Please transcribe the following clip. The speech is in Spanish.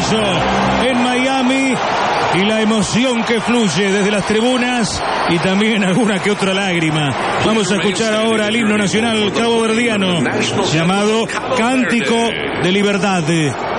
regreso en Miami y la emoción que fluye desde las tribunas y también alguna que otra lágrima. Vamos a escuchar ahora el himno nacional caboverdiano llamado Cántico de Libertad.